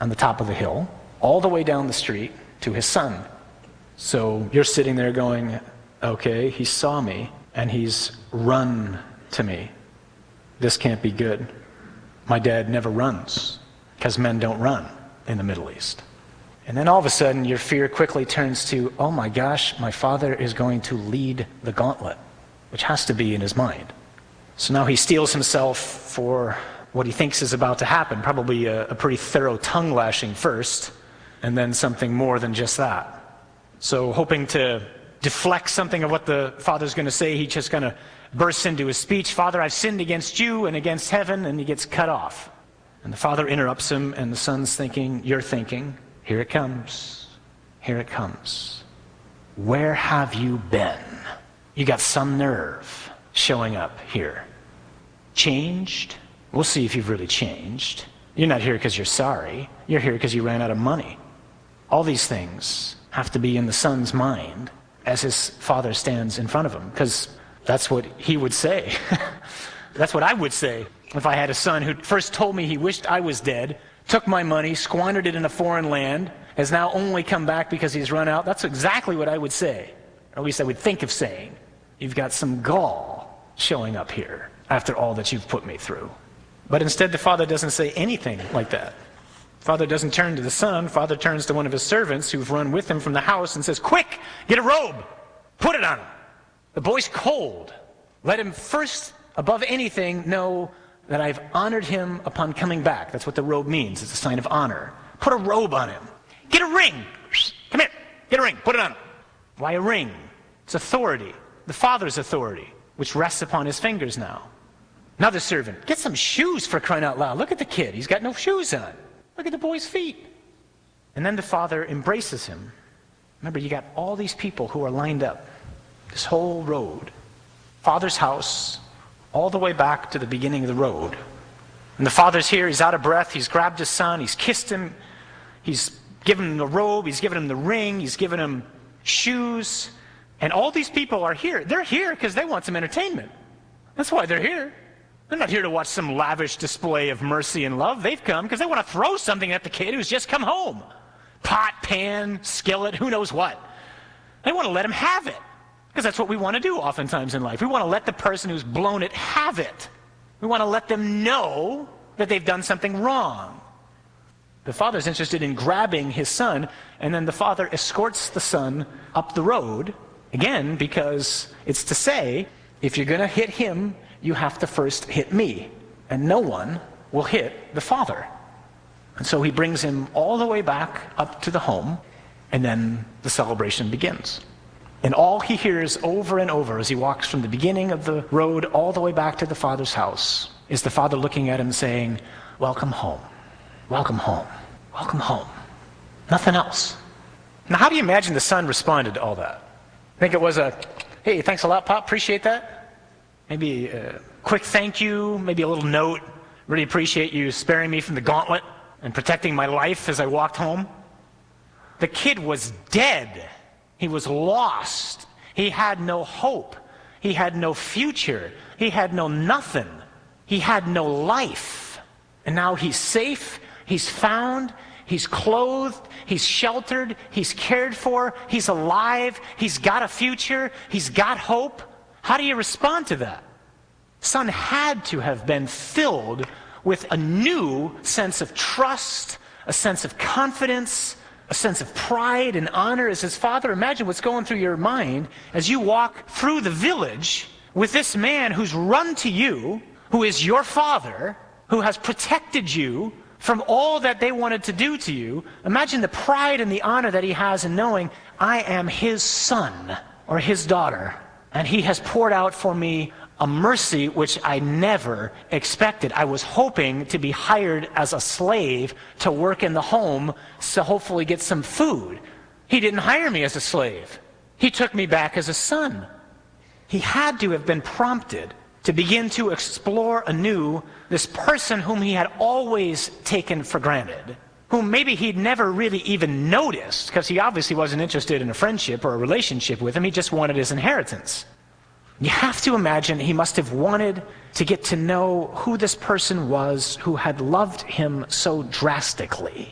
on the top of the hill, all the way down the street to his son. So you're sitting there going, okay, he saw me and he's run to me. This can't be good. My dad never runs, because men don't run in the Middle East. And then all of a sudden your fear quickly turns to, oh my gosh, my father is going to lead the gauntlet, which has to be in his mind. So now he steels himself for what he thinks is about to happen, probably a pretty thorough tongue lashing first, and then something more than just that. So hoping to deflect something of what the father's going to say, he just kind of bursts into his speech, Father, I've sinned against you and against heaven, and he gets cut off. And the father interrupts him, and the son's thinking, you're thinking, here it comes, here it comes. Where have you been? You got some nerve showing up here. Changed? We'll see if you've really changed. You're not here because you're sorry. You're here because you ran out of money. All these things have to be in the son's mind as his father stands in front of him, because that's what he would say. That's what I would say if I had a son who first told me he wished I was dead, took my money, squandered it in a foreign land, has now only come back because he's run out. That's exactly what I would say, or at least I would think of saying. You've got some gall showing up here after all that you've put me through. But instead the father doesn't say anything like that. Father doesn't turn to the son. Father turns to one of his servants who've run with him from the house and says, quick, get a robe, put it on him. The boy's cold. Let him first, above anything, know that I've honored him upon coming back. That's what the robe means. It's a sign of honor. Put a robe on him. Get a ring. Come here. Get a ring. Put it on him. Why a ring? It's authority. The father's authority, which rests upon his fingers now. Another servant. Get some shoes, for crying out loud. Look at the kid. He's got no shoes on. Look at the boy's feet. And then the father embraces him. Remember, you got all these people who are lined up. This whole road. Father's house, all the way back to the beginning of the road. And the father's here. He's out of breath. He's grabbed his son. He's kissed him. He's given him the robe. He's given him the ring. He's given him shoes. And all these people are here. They're here because they want some entertainment. That's why they're here. They're not here to watch some lavish display of mercy and love. They've come because they want to throw something at the kid who's just come home. Pot, pan, skillet, who knows what. They want to let him have it. Because that's what we want to do oftentimes in life. We want to let the person who's blown it have it. We want to let them know that they've done something wrong. The father's interested in grabbing his son, and then the father escorts the son up the road, again, because it's to say, if you're going to hit him, you have to first hit me, and no one will hit the father. And so he brings him all the way back up to the home, and then the celebration begins. And all he hears over and over as he walks from the beginning of the road all the way back to the father's house is the father looking at him saying, welcome home, welcome home, welcome home. Nothing else. Now how do you imagine the son responded to all that? I think it was a, hey, thanks a lot, Pop, appreciate that. Maybe a quick thank you, maybe a little note. Really appreciate you sparing me from the gauntlet and protecting my life as I walked home. The kid was dead. He was lost. He had no hope. He had no future. He had no nothing. He had no life. And now he's safe. He's found. He's clothed. He's sheltered. He's cared for. He's alive. He's got a future. He's got hope. How do you respond to that? Son had to have been filled with a new sense of trust, a sense of confidence, a sense of pride and honor as his father. Imagine what's going through your mind as you walk through the village with this man who's run to you, who is your father, who has protected you from all that they wanted to do to you. Imagine the pride and the honor that he has in knowing, I am his son or his daughter, and he has poured out for me a mercy which I never expected. I was hoping to be hired as a slave to work in the home to hopefully get some food. He didn't hire me as a slave. He took me back as a son. He had to have been prompted to begin to explore anew this person whom he had always taken for granted, whom maybe he'd never really even noticed, because he obviously wasn't interested in a friendship or a relationship with him. He just wanted his inheritance. You have to imagine he must have wanted to get to know who this person was who had loved him so drastically.